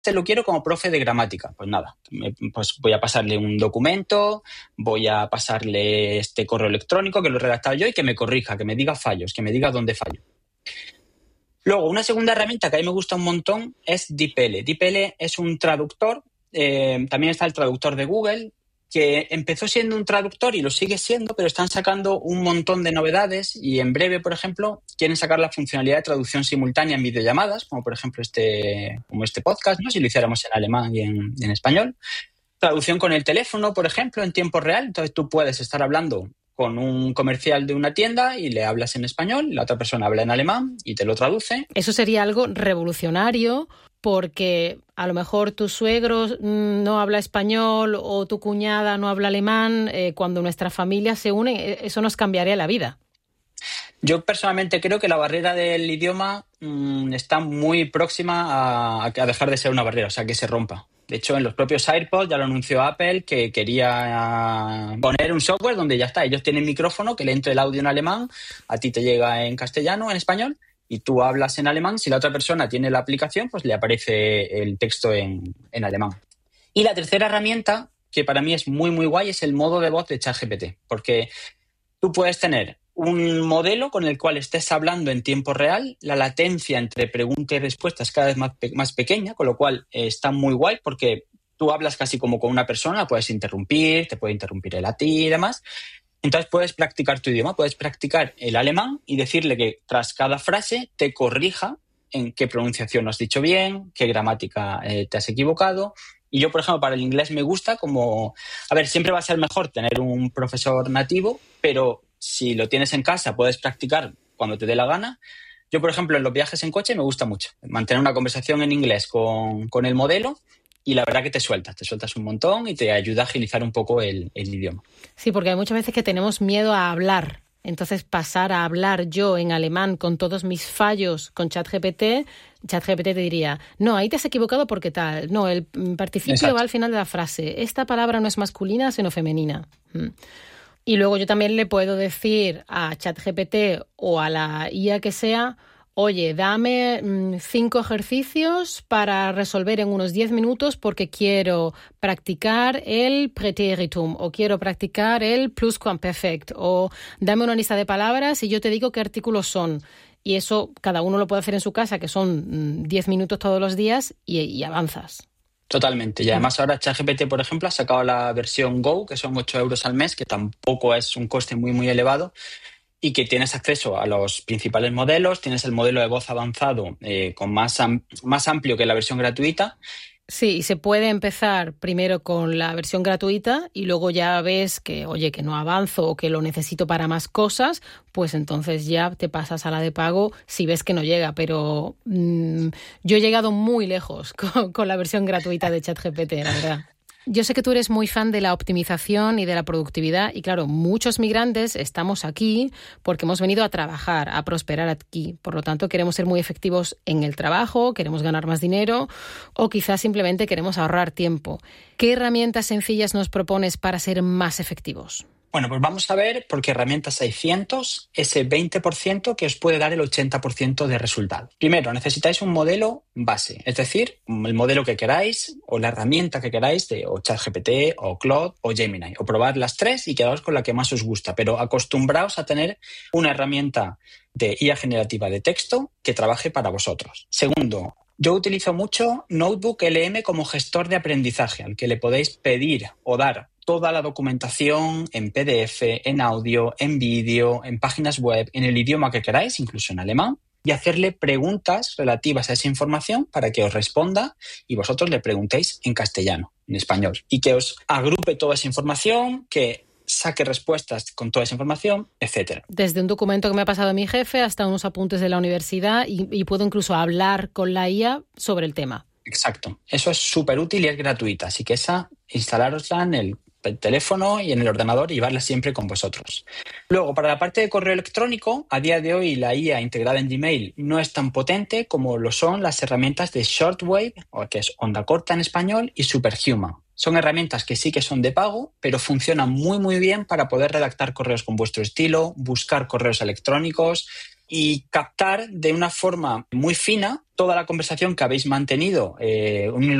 te lo quiero como profe de gramática. Pues nada, pues voy a pasarle un documento, voy a pasarle este correo electrónico que lo he redactado yo y que me corrija, que me diga fallos, que me diga dónde fallo. Luego, una segunda herramienta que a mí me gusta un montón es DeepL. DeepL es un traductor, también está el traductor de Google, que empezó siendo un traductor y lo sigue siendo, pero están sacando un montón de novedades y en breve, por ejemplo, quieren sacar la funcionalidad de traducción simultánea en videollamadas, como por ejemplo este podcast, ¿no? Si lo hiciéramos en alemán y en español. Traducción con el teléfono, por ejemplo, en tiempo real. Entonces tú puedes estar hablando con un comercial de una tienda y le hablas en español, la otra persona habla en alemán y te lo traduce. Eso sería algo revolucionario, porque a lo mejor tu suegro no habla español o tu cuñada no habla alemán. Cuando nuestras familias se unen, eso nos cambiaría la vida. Yo personalmente creo que la barrera del idioma está muy próxima a dejar de ser una barrera, o sea, que se rompa. De hecho, en los propios AirPods ya lo anunció Apple, que quería poner un software donde ya está. Ellos tienen micrófono que le entre el audio en alemán, a ti te llega en castellano, en español, y tú hablas en alemán. Si la otra persona tiene la aplicación, pues le aparece el texto en alemán. Y la tercera herramienta, que para mí es muy, muy guay, es el modo de voz de ChatGPT. Porque tú puedes tener un modelo con el cual estés hablando en tiempo real, la latencia entre pregunta y respuesta es cada vez más pequeña, con lo cual está muy guay porque tú hablas casi como con una persona, puedes interrumpir, te puede interrumpir él a ti y demás. Entonces puedes practicar tu idioma, puedes practicar el alemán y decirle que tras cada frase te corrija en qué pronunciación no has dicho bien, qué gramática te has equivocado. Y yo, por ejemplo, para el inglés me gusta como... A ver, siempre va a ser mejor tener un profesor nativo, pero si lo tienes en casa puedes practicar cuando te dé la gana. Yo, por ejemplo, en los viajes en coche me gusta mucho mantener una conversación en inglés con el modelo. Y la verdad que te sueltas un montón y te ayuda a agilizar un poco el idioma. Sí, porque hay muchas veces que tenemos miedo a hablar. Entonces, pasar a hablar yo en alemán con todos mis fallos con ChatGPT te diría, no, ahí te has equivocado porque tal. No, el participio Exacto. va al final de la frase. Esta palabra no es masculina, sino femenina. Y luego yo también le puedo decir a ChatGPT o a la IA que sea, oye, dame 5 ejercicios para resolver en unos 10 minutos porque quiero practicar el pretéritum o quiero practicar el pluscuamperfect o dame una lista de palabras y yo te digo qué artículos son. Y eso cada uno lo puede hacer en su casa, que son 10 minutos todos los días y avanzas. Totalmente. Y además ahora ChatGPT, por ejemplo, ha sacado la versión Go, que son 8 euros al mes, que tampoco es un coste muy, muy elevado, y que tienes acceso a los principales modelos, tienes el modelo de voz avanzado con más amplio que la versión gratuita. Sí, y se puede empezar primero con la versión gratuita y luego ya ves que, oye, que no avanzo o que lo necesito para más cosas, pues entonces ya te pasas a la de pago si ves que no llega. Pero yo he llegado muy lejos con la versión gratuita de ChatGPT, la verdad. Yo sé que tú eres muy fan de la optimización y de la productividad y claro, muchos migrantes estamos aquí porque hemos venido a trabajar, a prosperar aquí. Por lo tanto, queremos ser muy efectivos en el trabajo, queremos ganar más dinero o quizás simplemente queremos ahorrar tiempo. ¿Qué herramientas sencillas nos propones para ser más efectivos? Bueno, pues vamos a ver, porque herramientas hay cientos, ese 20% que os puede dar el 80% de resultado. Primero, necesitáis un modelo base, es decir, el modelo que queráis o la herramienta que queráis de o ChatGPT o Claude o Gemini. O probad las tres y quedaos con la que más os gusta, pero acostumbraos a tener una herramienta de IA generativa de texto que trabaje para vosotros. Segundo, yo utilizo mucho Notebook LM como gestor de aprendizaje, al que le podéis pedir o dar toda la documentación en PDF, en audio, en vídeo, en páginas web, en el idioma que queráis, incluso en alemán, y hacerle preguntas relativas a esa información para que os responda y vosotros le preguntéis en castellano, en español, y que os agrupe toda esa información, que saque respuestas con toda esa información, etcétera. Desde un documento que me ha pasado mi jefe hasta unos apuntes de la universidad y puedo incluso hablar con la IA sobre el tema. Exacto. Eso es súper útil y es gratuita, así que esa, instalárosla en el teléfono y en el ordenador y llevarla siempre con vosotros. Luego, para la parte de correo electrónico, a día de hoy la IA integrada en Gmail no es tan potente como lo son las herramientas de Shortwave, o que es onda corta en español, y Superhuman. Son herramientas que sí que son de pago, pero funcionan muy, muy bien para poder redactar correos con vuestro estilo, buscar correos electrónicos y captar de una forma muy fina toda la conversación que habéis mantenido